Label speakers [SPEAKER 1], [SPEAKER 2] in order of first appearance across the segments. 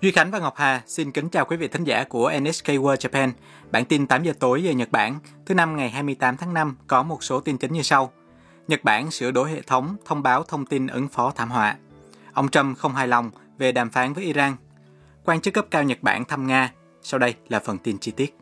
[SPEAKER 1] Duy Khánh và Ngọc Hà xin kính chào quý vị thính giả của NHK World Japan. Bản tin 8 giờ tối giờ Nhật Bản, thứ năm ngày 28 tháng 5 có một số tin chính như sau. Nhật Bản sửa đổi hệ thống thông báo thông tin ứng phó thảm họa. Ông Trump không hài lòng về đàm phán với Iran. Quan chức cấp cao Nhật Bản thăm Nga. Sau đây là phần tin chi tiết.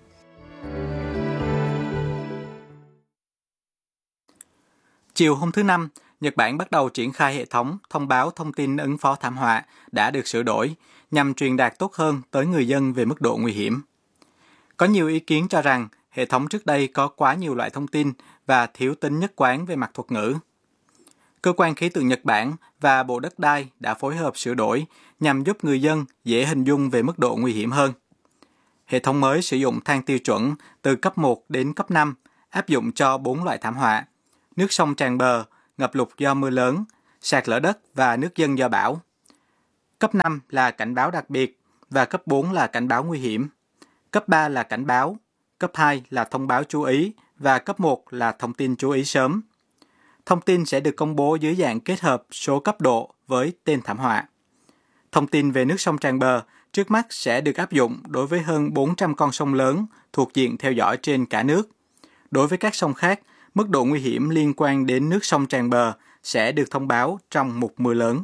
[SPEAKER 1] Chiều hôm thứ Năm, Nhật Bản bắt đầu triển khai hệ thống thông báo thông tin ứng phó thảm họa đã được sửa đổi nhằm truyền đạt tốt hơn tới người dân về mức độ nguy hiểm. Có nhiều ý kiến cho rằng hệ thống trước đây có quá nhiều loại thông tin và thiếu tính nhất quán về mặt thuật ngữ. Cơ quan khí tượng Nhật Bản và Bộ Đất đai đã phối hợp sửa đổi nhằm giúp người dân dễ hình dung về mức độ nguy hiểm hơn. Hệ thống mới sử dụng thang tiêu chuẩn từ cấp 1 đến cấp 5, áp dụng cho 4 loại thảm họa: nước sông tràn bờ, ngập lụt do mưa lớn, sạt lở đất và nước dâng do bão. Cấp 5 là cảnh báo đặc biệt và cấp 4 là cảnh báo nguy hiểm. Cấp 3 là cảnh báo, cấp 2 là thông báo chú ý và cấp 1 là thông tin chú ý sớm. Thông tin sẽ được công bố dưới dạng kết hợp số cấp độ với tên thảm họa. Thông tin về nước sông tràn bờ trước mắt sẽ được áp dụng đối với hơn 400 con sông lớn thuộc diện theo dõi trên cả nước. Đối với các sông khác, mức độ nguy hiểm liên quan đến nước sông tràn bờ sẽ được thông báo trong một mưa lớn.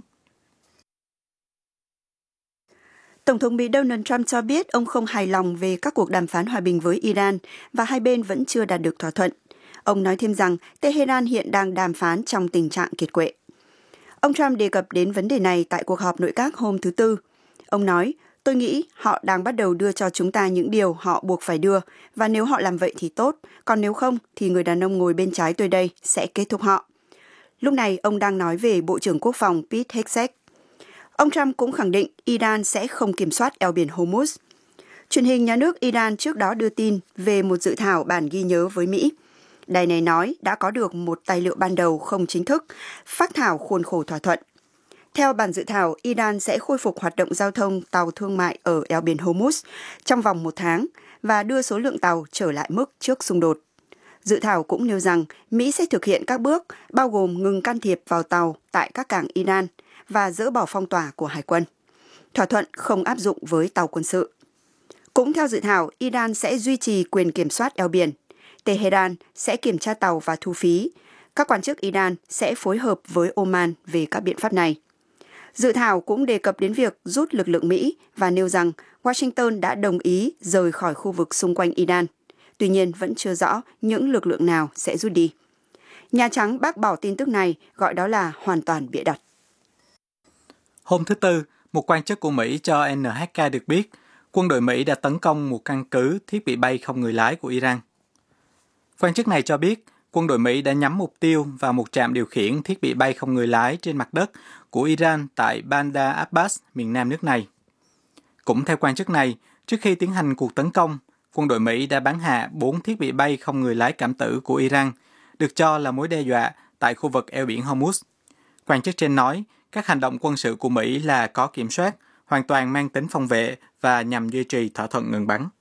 [SPEAKER 2] Tổng thống Mỹ Donald Trump cho biết ông không hài lòng về các cuộc đàm phán hòa bình với Iran và hai bên vẫn chưa đạt được thỏa thuận. Ông nói thêm rằng Tehran hiện đang đàm phán trong tình trạng kiệt quệ. Ông Trump đề cập đến vấn đề này tại cuộc họp nội các hôm thứ Tư. Ông nói, tôi nghĩ họ đang bắt đầu đưa cho chúng ta những điều họ buộc phải đưa, và nếu họ làm vậy thì tốt, còn nếu không thì người đàn ông ngồi bên trái tôi đây sẽ kết thúc họ. Lúc này ông đang nói về Bộ trưởng Quốc phòng Pete Hegseth. Ông Trump cũng khẳng định Iran sẽ không kiểm soát eo biển Hormuz. Truyền hình nhà nước Iran trước đó đưa tin về một dự thảo bản ghi nhớ với Mỹ. Đài này nói đã có được một tài liệu ban đầu không chính thức, phác thảo khuôn khổ thỏa thuận. Theo bản dự thảo, Iran sẽ khôi phục hoạt động giao thông tàu thương mại ở eo biển Hormuz trong vòng 1 tháng và đưa số lượng tàu trở lại mức trước xung đột. Dự thảo cũng nêu rằng Mỹ sẽ thực hiện các bước bao gồm ngừng can thiệp vào tàu tại các cảng Iran và dỡ bỏ phong tỏa của Hải quân. Thỏa thuận không áp dụng với tàu quân sự. Cũng theo dự thảo, Iran sẽ duy trì quyền kiểm soát eo biển. Tehran sẽ kiểm tra tàu và thu phí. Các quan chức Iran sẽ phối hợp với Oman về các biện pháp này. Dự thảo cũng đề cập đến việc rút lực lượng Mỹ và nêu rằng Washington đã đồng ý rời khỏi khu vực xung quanh Iran. Tuy nhiên vẫn chưa rõ những lực lượng nào sẽ rút đi. Nhà Trắng bác bỏ tin tức này, gọi đó là hoàn toàn bịa đặt.
[SPEAKER 1] Hôm thứ Tư, một quan chức của Mỹ cho NHK được biết, quân đội Mỹ đã tấn công một căn cứ thiết bị bay không người lái của Iran. Quan chức này cho biết, quân đội Mỹ đã nhắm mục tiêu vào một trạm điều khiển thiết bị bay không người lái trên mặt đất của Iran tại Bandar Abbas, miền nam nước này. Cũng theo quan chức này, trước khi tiến hành cuộc tấn công, quân đội Mỹ đã bắn hạ 4 thiết bị bay không người lái cảm tử của Iran, được cho là mối đe dọa tại khu vực eo biển Hormuz. Quan chức trên nói, các hành động quân sự của Mỹ là có kiểm soát, hoàn toàn mang tính phòng vệ và nhằm duy trì thỏa thuận ngừng bắn.